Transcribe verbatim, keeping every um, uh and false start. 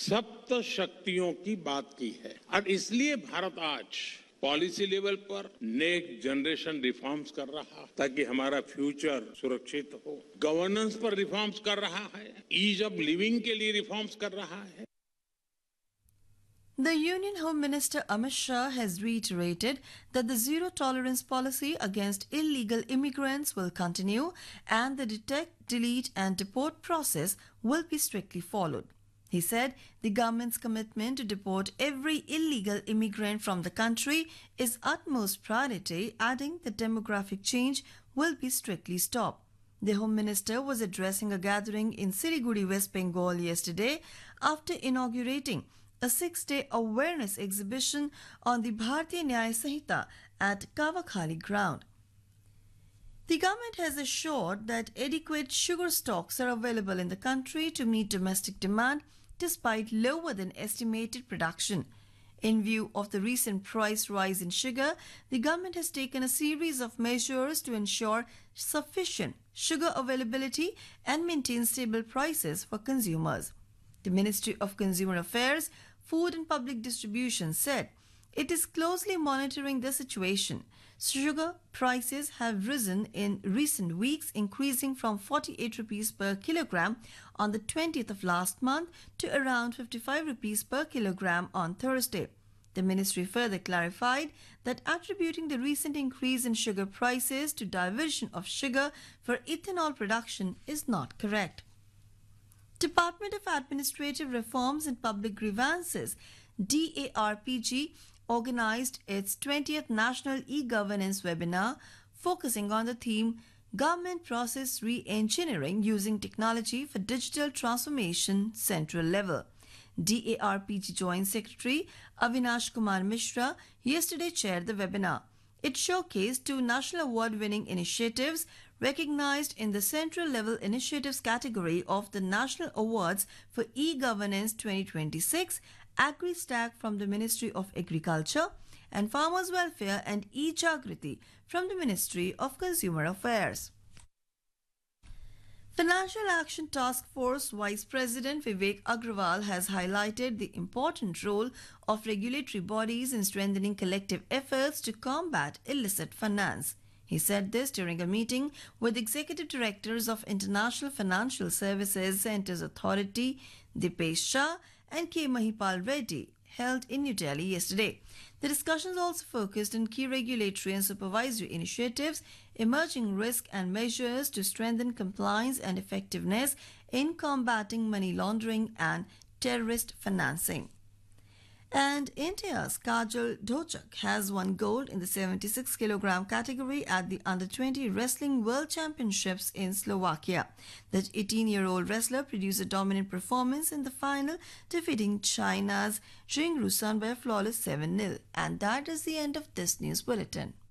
सप्त शक्तियों की बात की है और इसलिए भारत आज पॉलिसी लेवल पर नेक्स्ट जनरेशन रिफॉर्म्स कर रहा है ताकि हमारा फ्यूचर सुरक्षित हो। गवर्नेंस पर रिफॉर्म्स कर रहा है, ईज ऑफ लिविंग के लिए रिफॉर्म्स कर रहा है। The Union Home Minister Amit Shah has reiterated that the zero tolerance policy against illegal immigrants will continue and the detect, delete and deport process will be strictly followed. He said the government's commitment to deport every illegal immigrant from the country is utmost priority, adding that demographic change will be strictly stopped. The Home Minister was addressing a gathering in Siliguri, West Bengal yesterday after inaugurating a six-day awareness exhibition on the Bharatiya Nyaya Sanhita at Kavakhali ground. The government has assured that adequate sugar stocks are available in the country to meet domestic demand despite lower than estimated production. In view of the recent price rise in sugar, the government has taken a series of measures to ensure sufficient sugar availability and maintain stable prices for consumers. The Ministry of Consumer Affairs, Food and Public Distribution said it is closely monitoring the situation. Sugar prices have risen in recent weeks, increasing from forty-eight rupees per kilogram on the twentieth of last month to around fifty-five rupees per kilogram on Thursday. The ministry further clarified that attributing the recent increase in sugar prices to diversion of sugar for ethanol production is not correct. Department of Administrative Reforms and Public Grievances, D A R P G, organized its twentieth National E-Governance webinar focusing on the theme Government Process Re-Engineering Using Technology for Digital Transformation Central Level. D A R P G Joint Secretary Avinash Kumar Mishra yesterday chaired the webinar. It showcased two national award-winning initiatives recognized in the Central Level Initiatives category of the National Awards for E-Governance twenty twenty-six, AgriStack from the Ministry of Agriculture, and Farmers Welfare and E-Jagriti from the Ministry of Consumer Affairs. Financial Action Task Force Vice President Vivek Agrawal has highlighted the important role of regulatory bodies in strengthening collective efforts to combat illicit finance. He said this during a meeting with executive directors of International Financial Services Centres Authority, Dipesh Shah and K. Mahipal Reddy, held in New Delhi yesterday. The discussions also focused on key regulatory and supervisory initiatives, emerging risk and measures to strengthen compliance and effectiveness in combating money laundering and terrorist financing. And India's Kajal Dhochak has won gold in the seventy-six kilogram category at the under twenty Wrestling World Championships in Slovakia. The eighteen-year-old wrestler produced a dominant performance in the final, defeating China's Jingru Sun by a flawless seven nil. And that is the end of this news bulletin.